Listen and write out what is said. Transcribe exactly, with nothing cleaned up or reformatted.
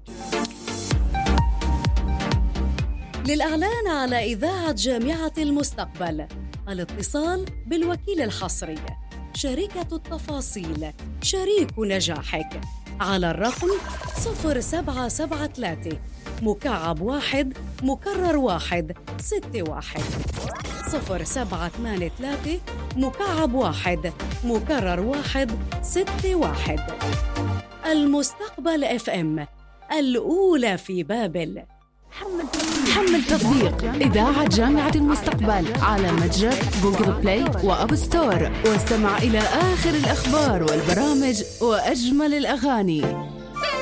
للإعلان على إذاعة جامعة المستقبل، الاتصال بالوكيل الحصري، شركة التفاصيل، شريك نجاحك، على الرقم صفر سبعة سبعة ثلاثة مكعب واحد مكرر واحد ستة واحد، صفر سبعة ثمانية ثلاثة مكعب واحد مكرر واحد ستة واحد. المستقبل اف ام، الأولى في بابل. حمل تطبيق إذاعة جامعة المستقبل على متجر جوجل بلاي وأب ستور، واستمع إلى آخر الأخبار والبرامج وأجمل الأغاني.